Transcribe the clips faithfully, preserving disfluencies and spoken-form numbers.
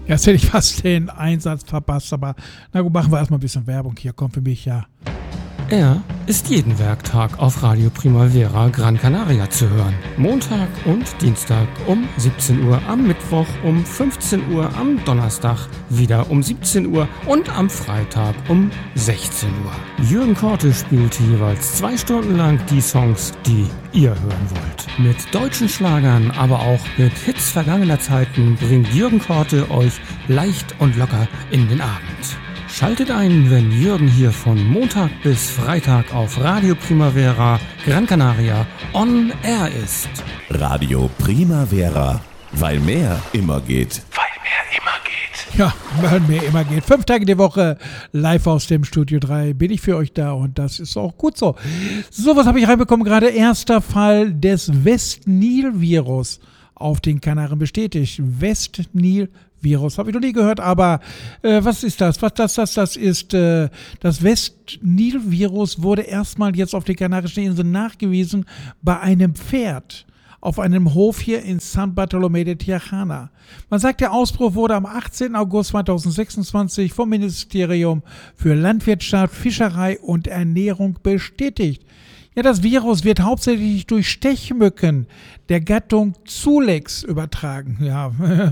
Ja, jetzt hätte ich fast den Einsatz verpasst, aber na gut, machen wir erstmal ein bisschen Werbung. Hier kommt für mich ja. Er ist jeden Werktag auf Radio Primavera Gran Canaria zu hören. Montag und Dienstag um siebzehn Uhr, am Mittwoch um fünfzehn Uhr, am Donnerstag wieder um siebzehn Uhr und am Freitag um sechzehn Uhr. Jürgen Korte spielt jeweils zwei Stunden lang die Songs, die ihr hören wollt. Mit deutschen Schlagern, aber auch mit Hits vergangener Zeiten bringt Jürgen Korte euch leicht und locker in den Abend. Schaltet ein, wenn Jürgen hier von Montag bis Freitag auf Radio Primavera Gran Canaria on Air ist. Radio Primavera, weil mehr immer geht. Weil mehr immer geht. Ja, weil mehr immer geht. Fünf Tage die Woche live aus dem Studio drei bin ich für euch da und das ist auch gut so. So, was habe ich reinbekommen gerade? Erster Fall des West-Nil-Virus auf den Kanaren bestätigt. West-Nil-Virus. Virus, habe ich noch nie gehört, aber äh, was ist das? Was das, das, das ist, äh, das West-Nil-Virus wurde erstmal jetzt auf den Kanarischen Inseln nachgewiesen bei einem Pferd auf einem Hof hier in San Bartolomé de Tirajana. Man sagt, der Ausbruch wurde am achtzehnten August zweitausendsechsundzwanzig vom Ministerium für Landwirtschaft, Fischerei und Ernährung bestätigt. Ja, das Virus wird hauptsächlich durch Stechmücken der Gattung Zulex übertragen. Ja,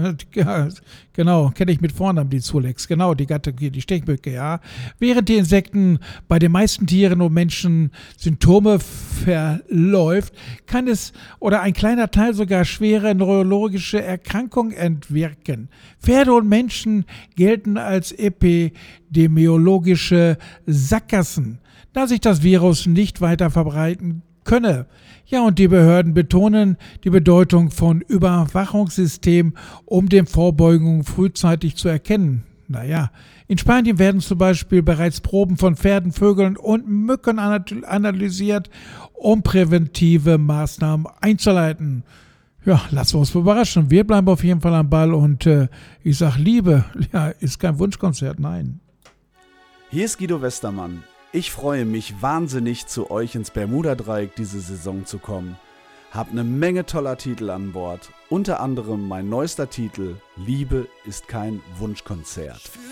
genau, kenne ich mit Vornamen die Zulex. Genau, die Gattung, die Stechmücke, ja. Während die Insekten bei den meisten Tieren und Menschen Symptome verläuft, kann es oder ein kleiner Teil sogar schwere neurologische Erkrankungen entwirken. Pferde und Menschen gelten als epidemiologische Sackgassen, da sich das Virus nicht weiter verbreiten könne. Ja, und die Behörden betonen die Bedeutung von Überwachungssystemen, um den Vorbeugungen frühzeitig zu erkennen. Naja, in Spanien werden zum Beispiel bereits Proben von Pferden, Vögeln und Mücken analysiert, um präventive Maßnahmen einzuleiten. Ja, lassen wir uns überraschen. Wir bleiben auf jeden Fall am Ball und äh, ich sag Liebe, ja, ist kein Wunschkonzert, nein. Hier ist Guido Westermann. Ich freue mich wahnsinnig, zu euch ins Bermuda-Dreieck diese Saison zu kommen. Hab eine Menge toller Titel an Bord. Unter anderem mein neuester Titel, Liebe ist kein Wunschkonzert.